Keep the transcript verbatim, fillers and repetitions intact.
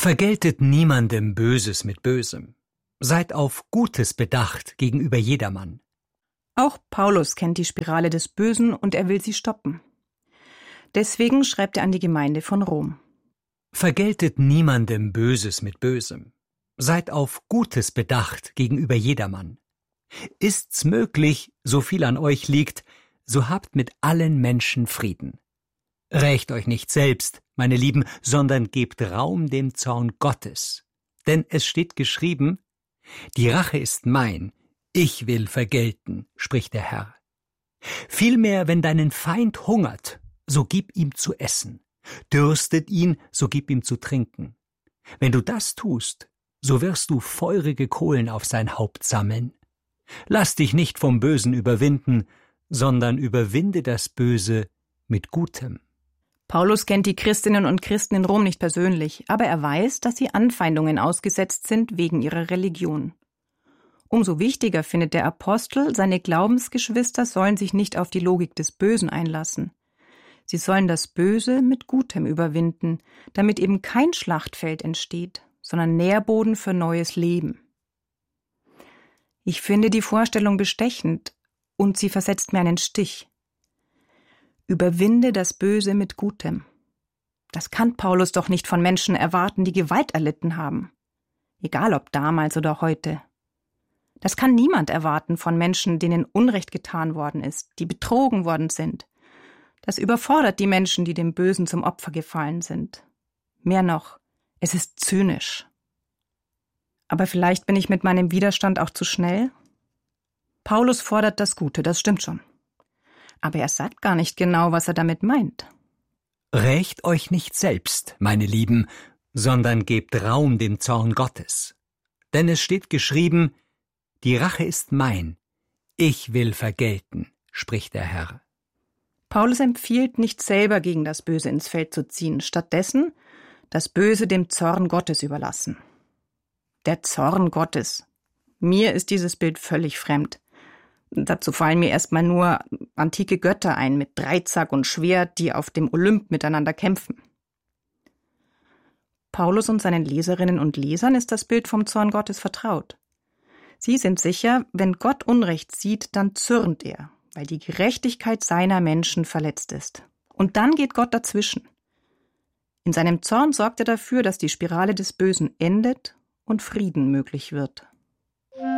Vergeltet niemandem Böses mit Bösem. Seid auf Gutes bedacht gegenüber jedermann. Auch Paulus kennt die Spirale des Bösen und er will sie stoppen. Deswegen schreibt er an die Gemeinde von Rom. Vergeltet niemandem Böses mit Bösem. Seid auf Gutes bedacht gegenüber jedermann. Ist's möglich, so viel an euch liegt, so habt mit allen Menschen Frieden. Rächt euch nicht selbst, meine Lieben, sondern gebt Raum dem Zorn Gottes. Denn es steht geschrieben, die Rache ist mein, ich will vergelten, spricht der Herr. Vielmehr, wenn deinen Feind hungert, so gib ihm zu essen. Dürstet ihn, so gib ihm zu trinken. Wenn du das tust, so wirst du feurige Kohlen auf sein Haupt sammeln. Lass dich nicht vom Bösen überwinden, sondern überwinde das Böse mit Gutem. Paulus kennt die Christinnen und Christen in Rom nicht persönlich, aber er weiß, dass sie Anfeindungen ausgesetzt sind wegen ihrer Religion. Umso wichtiger findet der Apostel, seine Glaubensgeschwister sollen sich nicht auf die Logik des Bösen einlassen. Sie sollen das Böse mit Gutem überwinden, damit eben kein Schlachtfeld entsteht, sondern Nährboden für neues Leben. Ich finde die Vorstellung bestechend und sie versetzt mir einen Stich. Überwinde das Böse mit Gutem. Das kann Paulus doch nicht von Menschen erwarten, die Gewalt erlitten haben. Egal ob damals oder heute. Das kann niemand erwarten von Menschen, denen Unrecht getan worden ist, die betrogen worden sind. Das überfordert die Menschen, die dem Bösen zum Opfer gefallen sind. Mehr noch, es ist zynisch. Aber vielleicht bin ich mit meinem Widerstand auch zu schnell? Paulus fordert das Gute, das stimmt schon. Aber er sagt gar nicht genau, was er damit meint. Rächt euch nicht selbst, meine Lieben, sondern gebt Raum dem Zorn Gottes. Denn es steht geschrieben, die Rache ist mein, ich will vergelten, spricht der Herr. Paulus empfiehlt, nicht selber gegen das Böse ins Feld zu ziehen, stattdessen das Böse dem Zorn Gottes überlassen. Der Zorn Gottes. Mir ist dieses Bild völlig fremd. Dazu fallen mir erstmal nur antike Götter ein mit Dreizack und Schwert, die auf dem Olymp miteinander kämpfen. Paulus und seinen Leserinnen und Lesern ist das Bild vom Zorn Gottes vertraut. Sie sind sicher, wenn Gott Unrecht sieht, dann zürnt er, weil die Gerechtigkeit seiner Menschen verletzt ist. Und dann geht Gott dazwischen. In seinem Zorn sorgt er dafür, dass die Spirale des Bösen endet und Frieden möglich wird.